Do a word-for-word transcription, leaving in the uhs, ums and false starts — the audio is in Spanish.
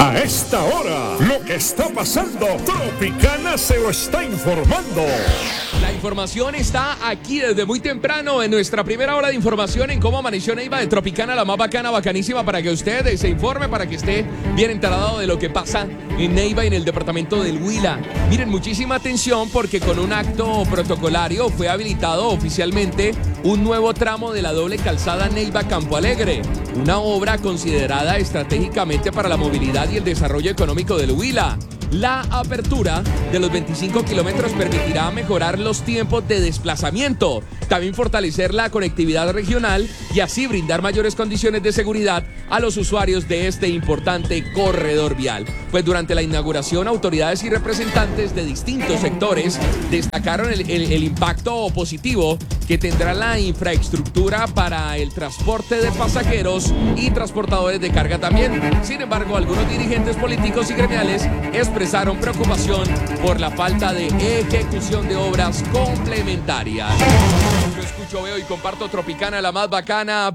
A esta hora, lo que está pasando, Tropicana se lo está informando. La información está aquí desde muy temprano en nuestra primera hora de información en cómo amaneció Neiva de Tropicana, la más bacana, bacanísima, para que usted se informe, para que esté bien enterado de lo que pasa en Neiva, en el departamento del Huila. Miren, muchísima atención porque con un acto protocolario fue habilitado oficialmente un nuevo tramo de la doble calzada Neiva-Campo Alegre, una obra considerada estratégicamente para la movilidad y el desarrollo económico del Huila. La apertura de los veinticinco kilómetros permitirá mejorar los tiempos de desplazamiento, también fortalecer la conectividad regional y así brindar mayores condiciones de seguridad a los usuarios de este importante corredor vial. Pues durante la inauguración, autoridades y representantes de distintos sectores destacaron el, el, el impacto positivo que tendrá la infraestructura para el transporte de pasajeros y transportadores de carga también. Sin embargo, algunos dirigentes políticos y gremiales expresaron preocupación por la falta de ejecución de obras complementarias. Yo escucho, veo y comparto Tropicana, la más bacana.